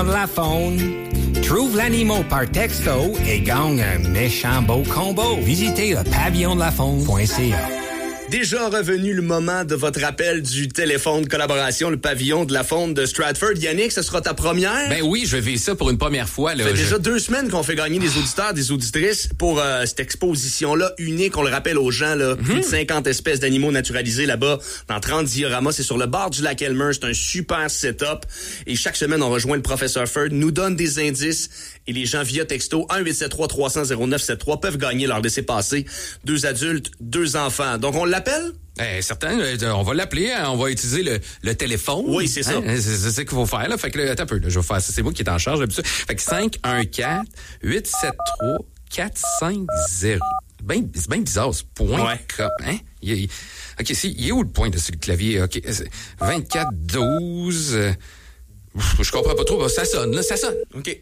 La faune. Trouve l'animal par texto et gagne un méchant beau combo. Visitez le pavillondelafaune.ca. Déjà revenu le moment de votre appel du téléphone de collaboration, le pavillon de la faune de Stratford. Yannick, ce sera ta première? Ben oui, je vais vivre ça pour une première fois. Là, ça fait déjà 2 semaines qu'on fait gagner des auditeurs, des auditrices pour cette exposition-là unique. On le rappelle aux gens, là, plus de 50 espèces d'animaux naturalisés là-bas dans 30 dioramas. C'est sur le bord du lac Elmer. C'est un super setup. Et chaque semaine, on rejoint le professeur Ferd, nous donne des indices et les gens via texto 1-873-300-0973 peuvent gagner leur laissez-passer. 2 adultes, 2 enfants. Donc, on l'appelle? Certain, on va l'appeler, hein, on va utiliser le téléphone. Oui, c'est ça. Hein, c'est ce qu'il faut faire, là. Fait que là, attends un peu, là, je vais faire ça. C'est moi qui est en charge d'habitude. Fait que 514-873-450. C'est bien bizarre, ce point. Ouais. Hein? OK, il est où le point de ce clavier? OK, 24-12... je comprends pas trop. Ça sonne, là, ça sonne. OK.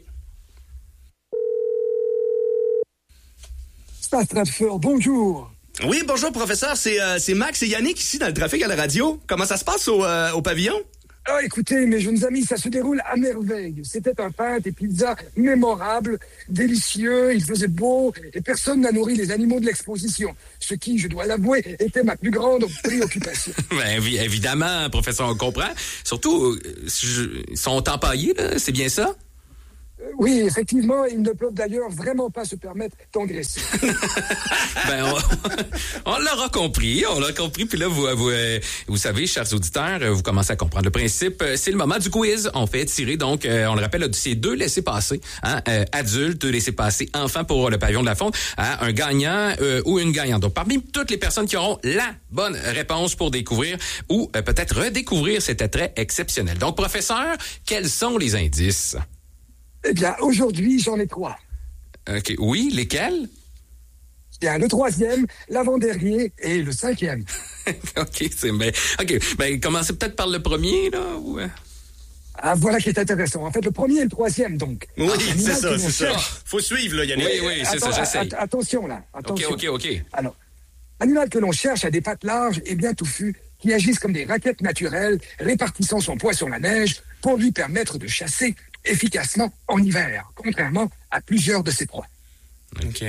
Stratford, bonjour. Oui, bonjour, professeur. C'est Max et Yannick ici dans le trafic à la radio. Comment ça se passe au pavillon? Ah, écoutez, mes jeunes amis, ça se déroule à merveille. C'était un pain et pizza mémorable, délicieux, il faisait beau et personne n'a nourri les animaux de l'exposition. Ce qui, je dois l'avouer, était ma plus grande préoccupation. Ben, évidemment, professeur, on comprend. Surtout, ils sont empaillés, là, c'est bien ça? Oui, effectivement, ils ne peuvent d'ailleurs vraiment pas se permettre d'engraisser. Ben, on l'aura compris, puis là, vous savez, chers auditeurs, vous commencez à comprendre le principe. C'est le moment du quiz. On fait tirer, donc, on le rappelle, c'est 2 laissez-passer, hein, adultes, 2 laissez-passer enfants pour le pavillon de la faune, hein, un gagnant ou une gagnante. Donc, parmi toutes les personnes qui auront la bonne réponse pour découvrir ou peut-être redécouvrir cet attrait exceptionnel. Donc, professeur, quels sont les indices? Eh bien, aujourd'hui, j'en ai 3. OK. Oui, lesquels? Bien, le 3e, l'avant-dernier et le 5e. OK, commencez peut-être par le premier, là, ou... Ah, voilà qui est intéressant. En fait, le premier et le 3e, donc. Oui, c'est ça. Faut suivre, là, Yannick. Oui, c'est ça, j'essaie. Attention, là. Attention. OK. Alors, l'animal que l'on cherche a des pattes larges et bien touffues qui agissent comme des raquettes naturelles, répartissant son poids sur la neige pour lui permettre de chasser efficacement en hiver, contrairement à plusieurs de ses proies. OK.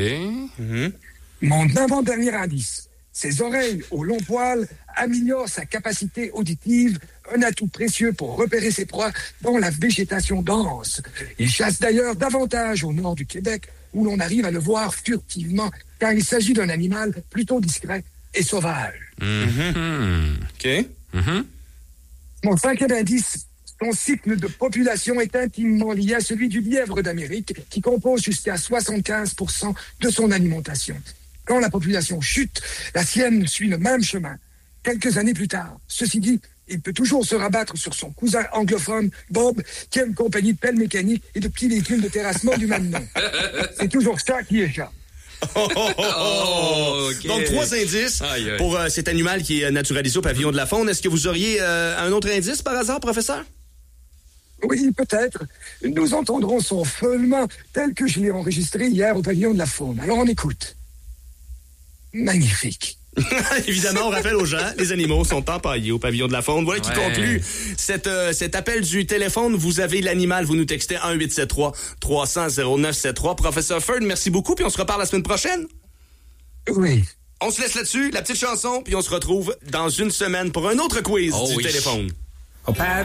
Mon avant-dernier indice, ses oreilles au long poil améliorent sa capacité auditive, un atout précieux pour repérer ses proies dans la végétation dense. Il chasse d'ailleurs davantage au nord du Québec, où l'on arrive à le voir furtivement, car il s'agit d'un animal plutôt discret et sauvage. OK. Mon 5e indice, son cycle de population est intimement lié à celui du lièvre d'Amérique, qui compose jusqu'à 75% de son alimentation. Quand la population chute, la sienne suit le même chemin. Quelques années plus tard, ceci dit, il peut toujours se rabattre sur son cousin anglophone, Bob, qui a une compagnie de pelles mécaniques et de petits véhicules de terrassement du même nom. C'est toujours ça qui échappe. Okay. Donc, 3 indices pour cet animal qui est naturalisé au pavillon de la faune. Est-ce que vous auriez un autre indice par hasard, professeur? Oui, peut-être. Nous entendrons son feulement tel que je l'ai enregistré hier au pavillon de la faune. Alors on écoute. Magnifique. Évidemment, on rappelle aux gens, les animaux sont empaillés au pavillon de la faune. Voilà qui conclut cet appel du téléphone. Vous avez l'animal, vous nous textez 1-873-300-0973. Professeur Ferd, merci beaucoup, puis on se reparle la semaine prochaine. Oui. On se laisse là-dessus, la petite chanson, puis on se retrouve dans une semaine pour un autre quiz du téléphone.